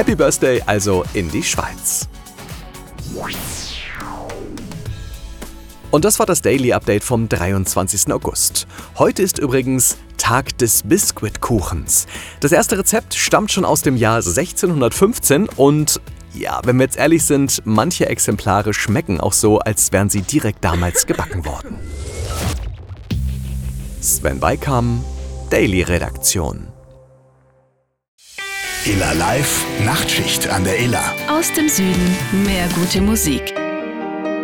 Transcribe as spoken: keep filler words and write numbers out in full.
Happy Birthday also in die Schweiz. Und das war das Daily Update vom dreiundzwanzigsten August. Heute ist übrigens Tag des Biskuitkuchens. Das erste Rezept stammt schon aus dem Jahr sechzehnhundertfünfzehn und ja, wenn wir jetzt ehrlich sind, manche Exemplare schmecken auch so, als wären sie direkt damals gebacken worden. Sven Beikam, Daily Redaktion. Illa Live, Nachtschicht an der Illa. Aus dem Süden mehr gute Musik.